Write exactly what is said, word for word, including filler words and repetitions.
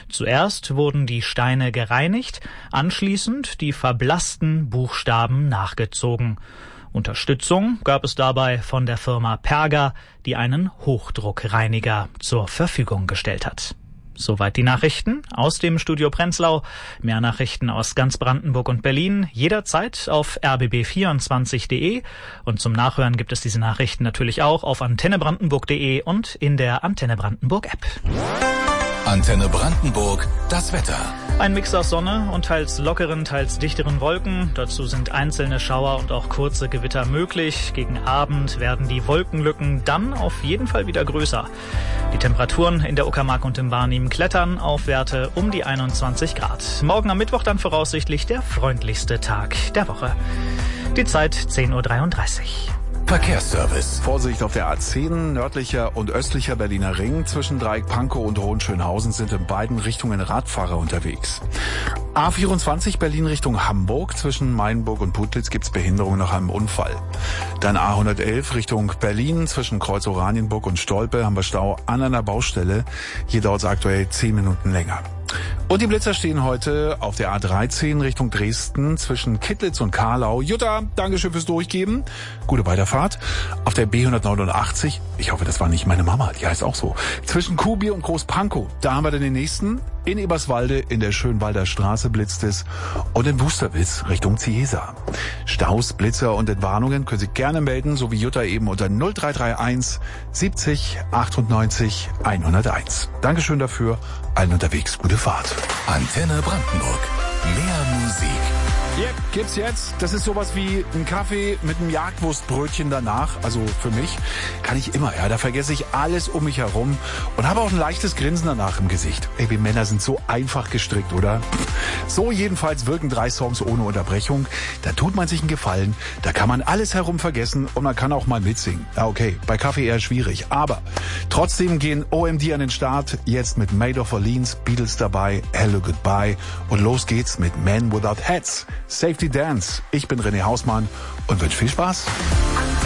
Zuerst wurden die Steine gereinigt, anschließend die verblassten Buchstaben nachgezogen. Unterstützung gab es dabei von der Firma Perger, die einen Hochdruckreiniger zur Verfügung gestellt hat. Soweit die Nachrichten aus dem Studio Prenzlau. Mehr Nachrichten aus ganz Brandenburg und Berlin jederzeit auf r b b vierundzwanzig punkt de und zum Nachhören gibt es diese Nachrichten natürlich auch auf antenne brandenburg punkt de und in der Antenne Brandenburg App. Antenne Brandenburg, das Wetter. Ein Mix aus Sonne und teils lockeren, teils dichteren Wolken. Dazu sind einzelne Schauer und auch kurze Gewitter möglich. Gegen Abend werden die Wolkenlücken dann auf jeden Fall wieder größer. Die Temperaturen in der Uckermark und im Barnim klettern auf Werte um die einundzwanzig Grad. Morgen am Mittwoch dann voraussichtlich der freundlichste Tag der Woche. Die Zeit zehn Uhr dreiunddreißig. Verkehrsservice. Vorsicht auf der A zehn, nördlicher und östlicher Berliner Ring. Zwischen Dreieck-Pankow und Hohenschönhausen sind in beiden Richtungen Radfahrer unterwegs. A vierundzwanzig Berlin Richtung Hamburg. Zwischen Mainburg und Putlitz gibt's Behinderung nach einem Unfall. Dann A hundertelf Richtung Berlin. Zwischen Kreuz Oranienburg und Stolpe haben wir Stau an einer Baustelle. Hier dauert es aktuell zehn Minuten länger. Und die Blitzer stehen heute auf der A dreizehn Richtung Dresden zwischen Kittlitz und Karlau. Jutta, Dankeschön fürs Durchgeben. Gute Weiterfahrt. Auf der B hundertneunundachtzig, ich hoffe, das war nicht meine Mama, die heißt auch so, zwischen Kuhbier und Großpankow. Da haben wir dann den nächsten. In Eberswalde in der Schönwalder Straße blitzt es und in Wusterwitz Richtung Ziesa. Staus, Blitzer und Entwarnungen können Sie gerne melden, so wie Jutta eben unter null drei drei eins siebzig achtundneunzig hunderteins. Dankeschön dafür. Allen unterwegs gute Fahrt. Antenne Brandenburg. Mehr Musik. Hier gibt's jetzt, das ist sowas wie ein Kaffee mit einem Jagdwurstbrötchen danach, also für mich, kann ich immer, ja, da vergesse ich alles um mich herum und habe auch ein leichtes Grinsen danach im Gesicht. Ey, wir Männer sind so einfach gestrickt, oder? So jedenfalls wirken drei Songs ohne Unterbrechung. Da tut man sich einen Gefallen, da kann man alles herum vergessen und man kann auch mal mitsingen. Ja, okay, bei Kaffee eher schwierig, aber trotzdem gehen O M D an den Start, jetzt mit Made of Orleans, Beatles dabei, Hello Goodbye und los geht's mit Men Without Hats. Safety Dance. Ich bin René Hausmann und wünsche viel Spaß.